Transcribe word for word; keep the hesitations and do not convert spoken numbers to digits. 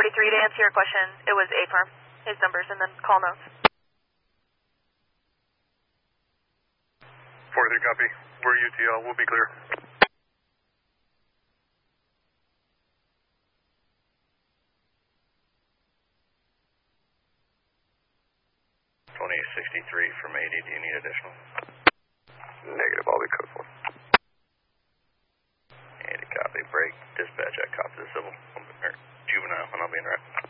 forty-three, to answer your question, it was A-Firm, his numbers, and then call notes. forty-three, copy. We're U T L. We'll be clear. twenty sixty-three from eighty. Do you need additional? Negative. I'll be code for. eighty, copy. Break. Dispatch, I copy the civil. Or juvenile, and I'll be in right.